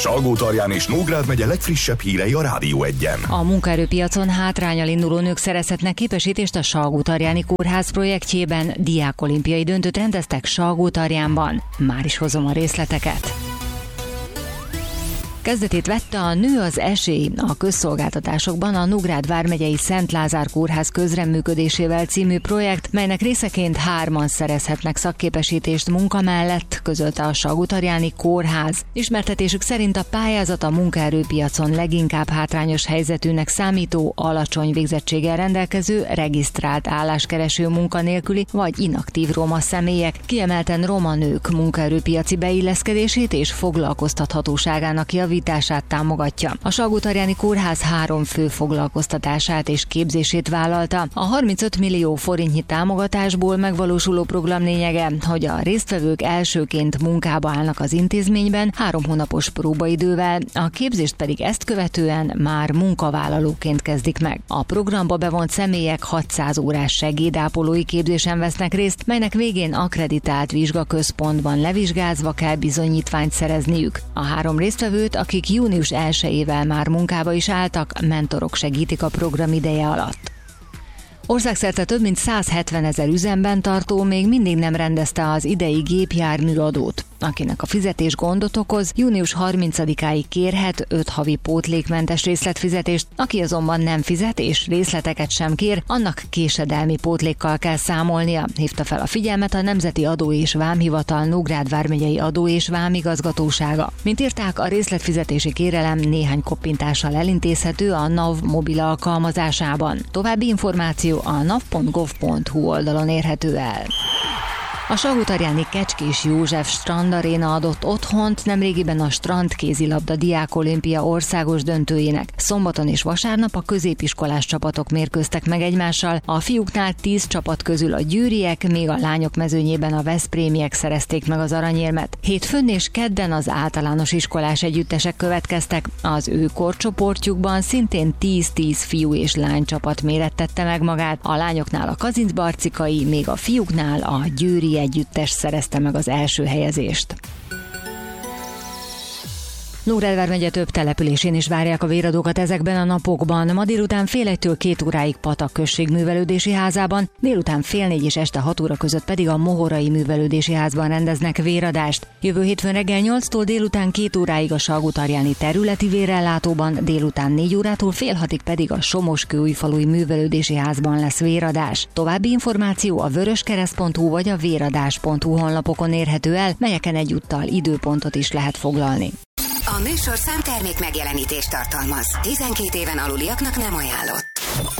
Salgótarján és Nógrád megye legfrissebb hírei a Rádió 1-en. A munkaerőpiacon hátránnyal induló nők szerezhetnek képesítést a Salgótarjáni Kórház projektjében. Diákolimpiai döntőt rendeztek Salgótarjánban. Már is hozom a részleteket. Kezdetét vette a Nő az esély a közszolgáltatásokban a Nógrád vármegyei Szent Lázár Kórház közreműködésével című projekt, melynek részeként 3-an szerezhetnek szakképesítést munka mellett, közölte a Salgótarjáni Kórház. Ismertetésük szerint a pályázat a munkaerőpiacon leginkább hátrányos helyzetűnek számító, alacsony végzettséggel rendelkező, regisztrált álláskereső munkanélküli vagy inaktív roma személyek, kiemelten roma nők munkaerőpiaci beilleszkedését és foglalkoztathatóságának javítását támogatja. A Salgótarjáni Kórház 3 fő foglalkoztatását és képzését vállalta. A 35 millió forintnyi támogatásból megvalósuló program lényege, hogy a résztvevők elsőként munkába állnak az intézményben 3 hónapos próbaidővel, a képzést pedig ezt követően már munkavállalóként kezdik meg. A programba bevont személyek 600 órás segédápolói képzésen vesznek részt, melynek végén akkreditált vizsgaközpontban levizsgázva kell bizonyítványt szerezniük. A 3 résztvevőt, akik június 1-ével már munkába is álltak, mentorok segítik a program ideje alatt. Országszerte több mint 170 000 üzemben tartó még mindig nem rendezte az idei gépjárműadót. Akinek a fizetés gondot okoz, június 30-áig kérhet 5 havi pótlékmentes részletfizetést, aki azonban nem fizet és részleteket sem kér, annak késedelmi pótlékkal kell számolnia, hívta fel a figyelmet a Nemzeti Adó és Vámhivatal Nógrád vármegyei Adó és Vámigazgatósága. Mint írták, a részletfizetési kérelem néhány koppintással elintézhető a NAV mobil alkalmazásában. További információ a nav.gov.hu oldalon érhető el. A Salgótarjáni Kecskés József Strandaréna adott otthont nemrégiben a strandkézilabda diákolimpia országos döntőjének. Szombaton és vasárnap a középiskolás csapatok mérkőztek meg egymással, a fiúknál 10 csapat közül a győriek, míg a lányok mezőnyében a veszprémiek szerezték meg az aranyérmet. Hétfőn és kedden az általános iskolás együttesek következtek, az ő korcsoportjukban szintén 10-10 fiú és lány csapat mérettette meg magát, a lányoknál a kazincbarcikai, még a fiúknál a győri együttes szerezte meg az első helyezést. Nógrád vármegye több településén is várják a véradókat ezekben a napokban. Ma délután fél 1-től 2 óráig Patak községművelődési házában, délután fél 4 és este 6 óra között pedig a Mohorai művelődési házban rendeznek véradást. Jövő hétfőn reggel 8-tól délután 2 óráig a Salgótarjáni területi vérellátóban, délután 4 órától fél 6-ig pedig a Somoskőújfalui művelődési házban lesz véradás. További információ a vöröskereszt.hu vagy a véradás.hu honlapokon érhető el, melyeken egyúttal időpontot is lehet foglalni. A műsorszám termék megjelenítést tartalmaz. 12 éven aluliaknak nem ajánlott.